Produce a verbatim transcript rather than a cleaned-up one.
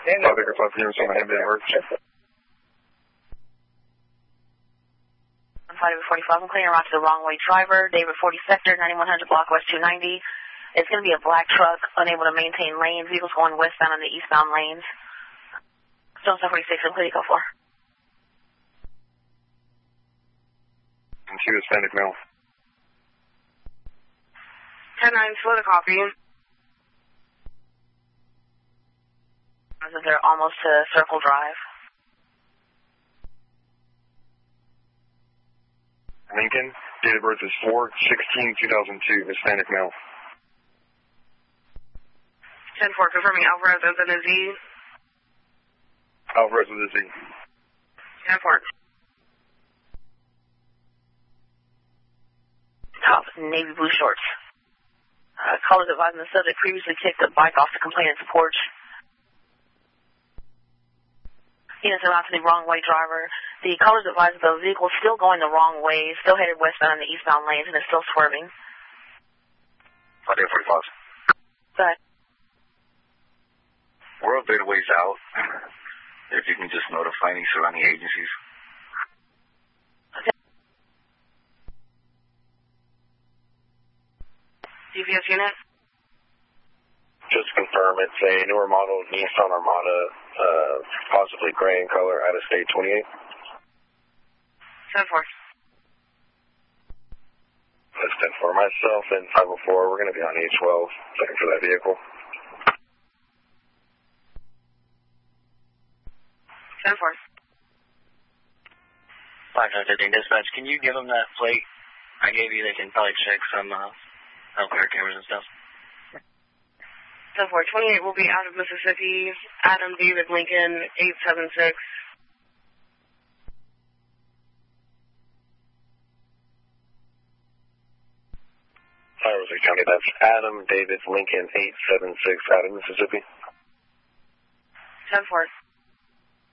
five acre five zero seven, Hamden Works. five forty-five, I'm clearing around to the wrong way driver, David forty sector, ninety-one hundred block west two ninety. It's going to be a black truck, unable to maintain lanes. Vehicles going westbound on the eastbound lanes. Stone forty-six, I'm clear to go for. And two Hispanic male. ten nine, slow the copy. They're almost to Circle Drive. Lincoln, date of birth is four sixteen two thousand two, Hispanic male. ten four, confirming Alvarez as in a Z. Alvarez with a Z. ten four. Top, navy blue shorts. Uh, callers advising the subject previously kicked the bike off the complainant's porch. Units around to the wrong way driver. The callers advised the vehicle is still going the wrong way, still headed westbound on the eastbound lanes, and is still swerving. five forty-five. Go ahead. We're a bit ways out. If you can just notify any surrounding agencies. Okay. D P S unit? Just confirm it's a newer model Nissan Armada, uh, possibly gray in color, out of state twenty-eight. ten four. That's ten four. Myself and five oh four, we're going to be on eight twelve, looking for that vehicle. ten four. five nine fifteen dispatch, can you give them that plate I gave you? They can probably check some uh, healthcare cameras and stuff. ten four, twenty-eight will be out of Mississippi. Adam David Lincoln, eight seven six. Rosary County, that's Adam David Lincoln, eight seven six, out of Mississippi. ten four.